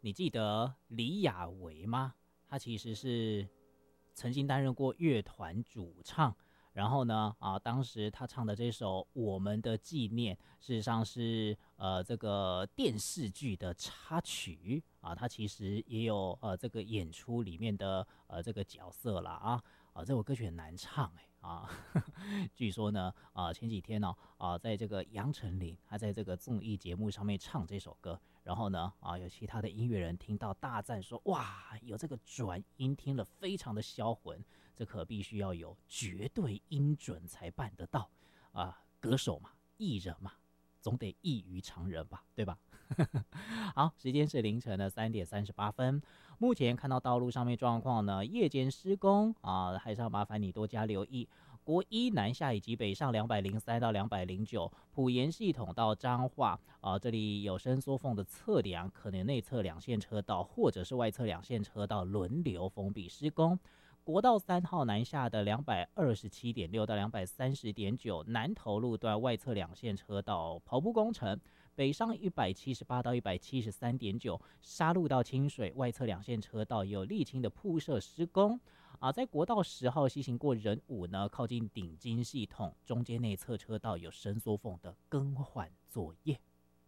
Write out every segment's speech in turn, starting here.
你记得李亚维吗？他其实是曾经担任过乐团主唱。然后呢，当时他唱的这首《我们的纪念》，事实上是这个电视剧的插曲啊，他其实也有这个演出里面的这个角色啦这首歌曲很难唱据说呢前几天呢在这个杨丞琳他在这个综艺节目上面唱这首歌，然后呢有其他的音乐人听到大赞说，哇，有这个转音听了非常的销魂，这可必须要有绝对音准才办得到歌手嘛，艺人嘛，总得异于常人吧，对吧？好，时间是凌晨的3:38，目前看到道路上面状况呢，夜间施工还是要麻烦你多加留意。国一南下以及北上203到209，埔盐系统到彰化这里有伸缩缝的测量，可能内侧两线车道或者是外侧两线车道轮流封闭施工。国道3号南下的227.6到230.9，南投路段外侧两线车道跑步工程，北上178到173.9，沙鹿到清水外侧两线车道有沥青的铺设施工在国道10号西行过仁武呢，靠近顶金系统中间内侧车道有伸缩缝的更换作业。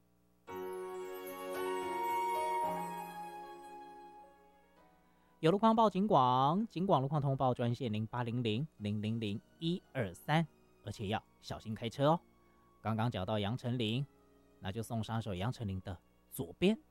有路况报警广路况通报专线0800-000-123，而且要小心开车哦。刚刚讲到杨丞琳，那就送上首杨丞琳的《左边》。